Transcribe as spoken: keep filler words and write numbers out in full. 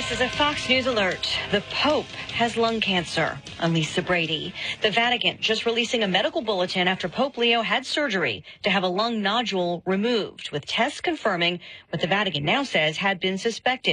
This is a Fox News alert. The Pope has lung cancer. I'm Lisa Brady. The Vatican just releasing a medical bulletin after Pope Leo had surgery to have a lung nodule removed, with tests confirming what the Vatican now says had been suspected.